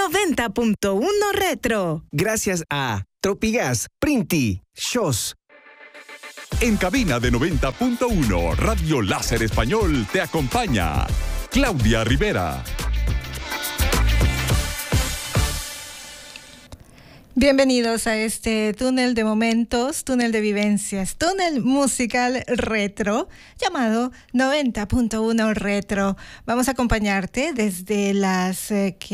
90.1 Retro. Gracias a Tropigas, Printi, Shows. En cabina de 90.1, Radio Láser Español te acompaña Claudia Rivera. Bienvenidos a este túnel de momentos, túnel de vivencias, túnel musical retro, llamado 90.1 Retro. Vamos a acompañarte desde las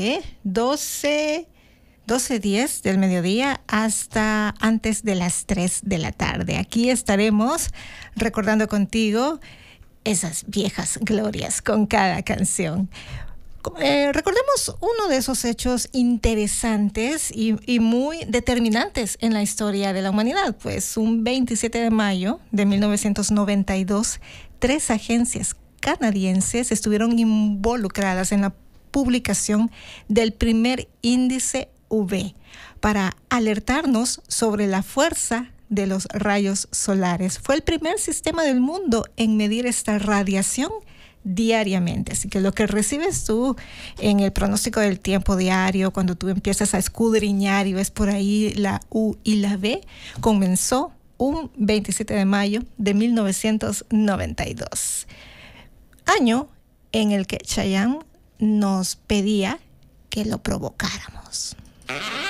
12:10 del mediodía hasta antes de las 3 de la tarde. Aquí estaremos recordando contigo esas viejas glorias con cada canción. Recordemos uno de esos hechos interesantes y muy determinantes en la historia de la humanidad. Pues un 27 de mayo de 1992, 3 agencias canadienses estuvieron involucradas en la publicación del primer índice UV para alertarnos sobre la fuerza de los rayos solares. Fue el primer sistema del mundo en medir esta radiación diariamente. Así que lo que recibes tú en el pronóstico del tiempo diario, cuando tú empiezas a escudriñar y ves por ahí la U y la V, comenzó un 27 de mayo de 1992. Año en el que Chayanne nos pedía que lo provocáramos.